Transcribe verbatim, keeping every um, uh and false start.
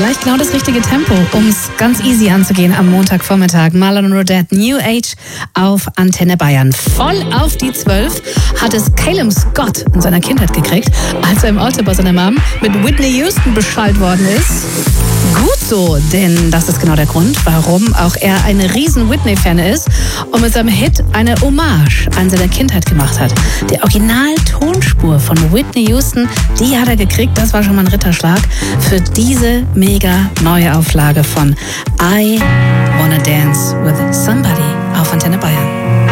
Vielleicht genau das richtige Tempo, um es ganz easy anzugehen am Montagvormittag. Marlon und Rodette, New Age auf Antenne Bayern. Voll auf die zwölf hat es Calum Scott in seiner Kindheit gekriegt, als er im Auto bei seiner Mom mit Whitney Houston beschallt worden ist. Gut so, denn das ist genau der Grund, warum auch er ein riesen Whitney-Fan ist und mit seinem Hit eine Hommage an seine Kindheit gemacht hat. Die Original-Tonspur von Whitney Houston, die hat er gekriegt, das war schon mal ein Ritterschlag für diese mega neue Auflage von I Wanna Dance with Somebody auf Antenne Bayern.